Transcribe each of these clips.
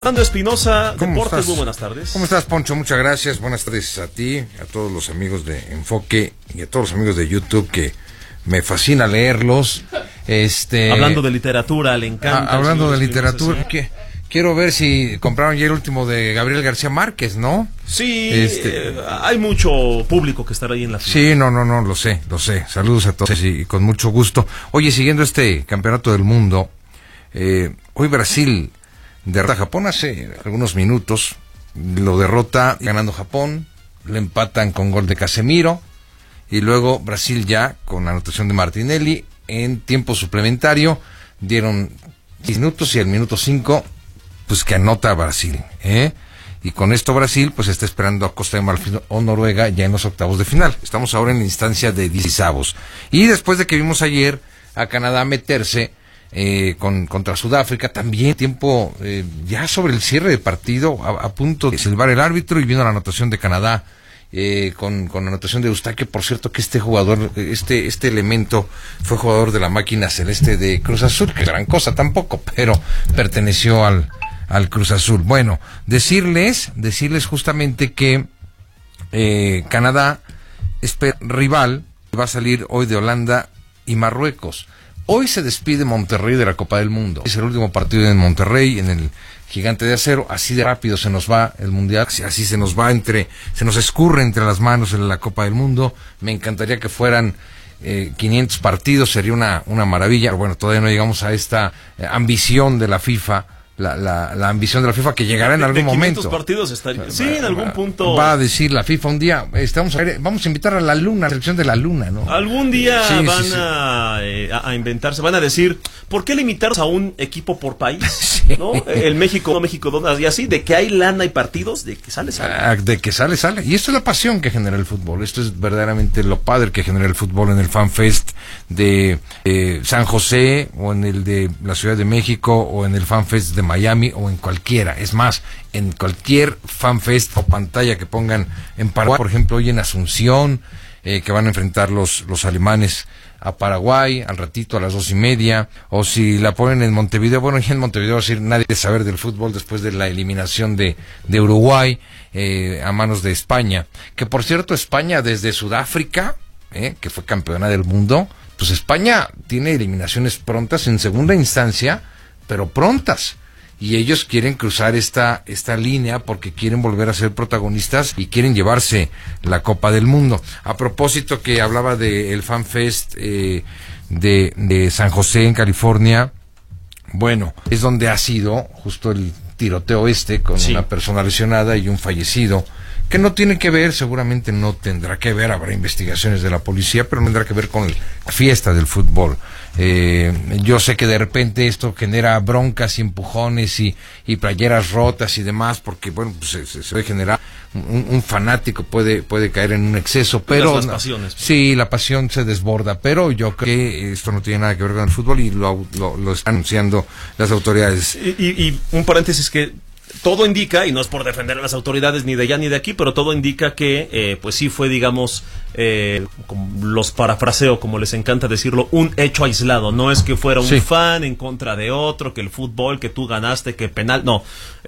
Fernando Espinosa, Deportes, estás? muy buenas tardes. ¿Cómo estás, Poncho? Muchas gracias. Buenas tardes a ti, a todos los amigos de Enfoque y a todos los amigos de YouTube, que me fascina leerlos. Hablando de literatura, le encanta. Hablando de literatura, quiero ver si compraron ya el último de Gabriel García Márquez, ¿no? Sí, hay mucho público que estará ahí en la fila. Sí, no, lo sé. Saludos a todos y con mucho gusto. Oye, siguiendo este campeonato del mundo, hoy Brasil derrota a Japón hace algunos minutos, lo derrota ganando Japón, le empatan con gol de Casemiro, y luego Brasil ya, con anotación de Martinelli, en tiempo suplementario, dieron 10 minutos y al minuto 5, pues que anota Brasil, y con esto Brasil pues está esperando a Costa de Marfil o Noruega ya en los octavos de final. Estamos ahora en la instancia de 16avos, y después de que vimos ayer a Canadá meterse contra Sudáfrica, también tiempo ya sobre el cierre de partido, a punto de silbar el árbitro, y vino la anotación de Canadá con anotación de Eustaquio. Por cierto que este jugador, este elemento fue jugador de la máquina celeste de Cruz Azul, que gran cosa tampoco, pero perteneció al Cruz Azul. Bueno, decirles justamente que Canadá rival va a salir hoy de Holanda y Marruecos. Hoy se despide Monterrey de la Copa del Mundo. Es el último partido en Monterrey, en el Gigante de Acero. Así de rápido se nos va el Mundial, así se nos escurre entre las manos en la Copa del Mundo. Me encantaría que fueran 500 partidos, sería una maravilla. Bueno, todavía no llegamos a esta ambición de la FIFA. La ambición de la FIFA, que llegará en algún momento. Partidos estaría, sí, en algún punto. Va a decir la FIFA un día, vamos a invitar a la Luna, a la selección de la Luna, ¿no? Algún día a inventarse, van a decir, ¿por qué limitarnos a un equipo por país? Sí. ¿No? El México, y así, de que hay lana y partidos, de que sale. De que sale. Y esto es la pasión que genera el fútbol. Esto es verdaderamente lo padre que genera el fútbol en el FanFest de San José, o en el de la Ciudad de México, o en el FanFest de Miami, o en cualquiera. Es más, en cualquier FanFest o pantalla que pongan en Paraguay, por ejemplo, hoy en Asunción, que van a enfrentar los alemanes a Paraguay al ratito a las 2:30, o si la ponen en Montevideo, bueno, ya en Montevideo va a decir nadie de saber del fútbol después de la eliminación de Uruguay a manos de España, que por cierto España desde Sudáfrica, que fue campeona del mundo, pues España tiene eliminaciones prontas en segunda instancia, pero prontas. Y ellos quieren cruzar esta línea porque quieren volver a ser protagonistas y quieren llevarse la Copa del Mundo. A propósito que hablaba del FanFest de San José en California, bueno, es donde ha sido justo el tiroteo con una persona lesionada y un fallecido, que no tiene que ver, seguramente no tendrá que ver, habrá investigaciones de la policía, pero no tendrá que ver con la fiesta del fútbol. Yo sé que de repente esto genera broncas y empujones y playeras rotas y demás, porque bueno, pues se puede generar un fanático puede caer en un exceso, pero las pasiones. Sí, la pasión se desborda, pero yo creo que esto no tiene nada que ver con el fútbol, y lo están anunciando las autoridades. Y un paréntesis, que todo indica, y no es por defender a las autoridades ni de allá ni de aquí, pero todo indica que pues sí fue, digamos, como los parafraseo, como les encanta decirlo, un hecho aislado. No es que fuera un fan en contra de otro, que el fútbol, que tú ganaste, que penal, no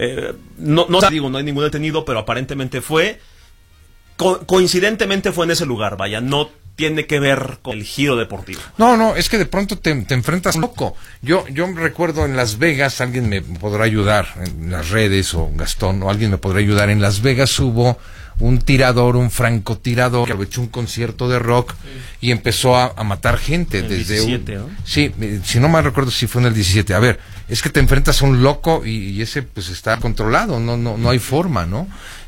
hay ningún detenido, pero aparentemente fue, coincidentemente fue en ese lugar, vaya, no tiene que ver con el giro deportivo. No, es que de pronto te enfrentas loco. Yo recuerdo en Las Vegas, alguien me podrá ayudar en las redes, o Gastón, o alguien me podrá ayudar. En Las Vegas hubo un francotirador, que aprovechó un concierto de rock y empezó a matar gente. En el 17, ¿no? Sí, si no mal recuerdo, si fue en el 17. A ver, es que te enfrentas a un loco y ese pues está controlado, no hay forma, ¿no?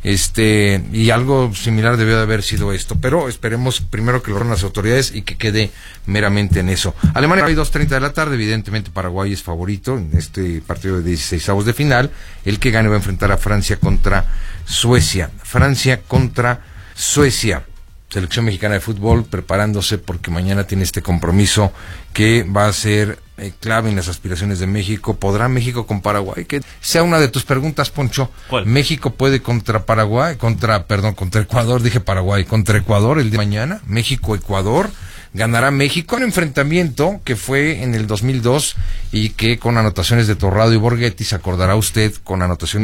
Y algo similar debió de haber sido esto, pero esperemos primero que lo hagan las autoridades y que quede meramente en eso. Alemania hay 2:30 de la tarde, evidentemente Paraguay es favorito en este partido de 16avos de final. El que gane va a enfrentar a Francia contra Suecia. Selección mexicana de fútbol preparándose, porque mañana tiene este compromiso que va a ser clave en las aspiraciones de México. ¿Podrá México con Paraguay? Que sea una de tus preguntas, Poncho. ¿Cuál? ¿México puede contra Ecuador? Dije Paraguay, contra Ecuador el día de mañana. México-Ecuador. ganará México. Un enfrentamiento que fue en el 2002 y que con anotaciones de Torrado y Borghetti, se acordará usted, con anotaciones